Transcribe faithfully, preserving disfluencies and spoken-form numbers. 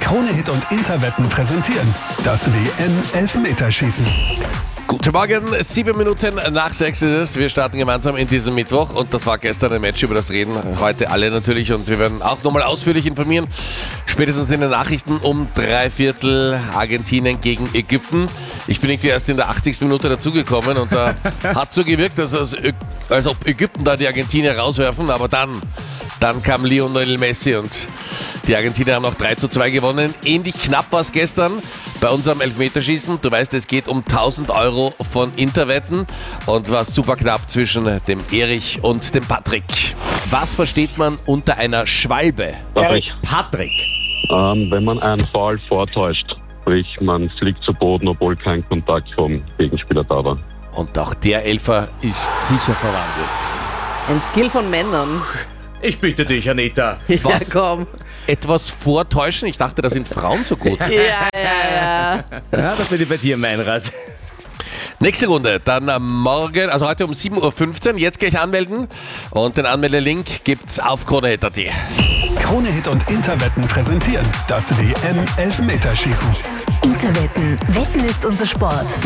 Krone-Hit und Interwetten präsentieren das W M-Elfmeterschießen. Guten Morgen, sieben Minuten nach sechs ist es. Wir starten gemeinsam in diesem Mittwoch und das war gestern ein Match, über das reden heute alle natürlich und wir werden auch nochmal ausführlich informieren. Spätestens in den Nachrichten um drei Viertel Argentinien gegen Ägypten. Ich bin irgendwie erst in der achtzigsten Minute dazugekommen und da hat so gewirkt, dass als, als ob Ägypten da die Argentinier rauswerfen, aber dann, dann kam Lionel Messi und die Argentinier haben noch drei zu zwei gewonnen. Ähnlich knapp war es gestern bei unserem Elfmeterschießen. Du weißt, es geht um tausend Euro von Interwetten und war super knapp zwischen dem Erich und dem Patrick. Was versteht man unter einer Schwalbe? Patrick. Patrick. Ähm, wenn man einen Foul vortäuscht, sprich man fliegt zu Boden, obwohl kein Kontakt vom Gegenspieler da war. Und auch der Elfer ist sicher verwandelt. Ein Skill von Männern. Ich bitte dich, Anita. Was? Ja, komm. Etwas vortäuschen? Ich dachte, da sind Frauen so gut. Ja, ja, ja. Ja, das bin ich bei dir, Meinrad. Nächste Runde, dann am Morgen, also heute um sieben Uhr fünfzehn, jetzt gleich anmelden und den Anmeldelink gibt's auf Krone-Hit punkt at. Krone-Hit und Interwetten präsentieren das W M-Elfmeterschießen. Interwetten. Wetten ist unser Sport.